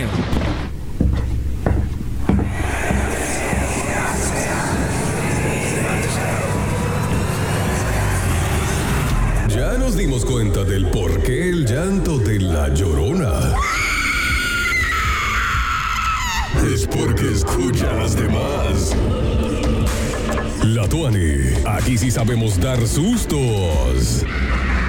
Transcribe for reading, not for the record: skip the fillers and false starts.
Damn. Ya nos dimos cuenta del por qué el llanto de la Llorona. Es porque escucha a las demás. La Tuani, aquí sí sabemos dar sustos.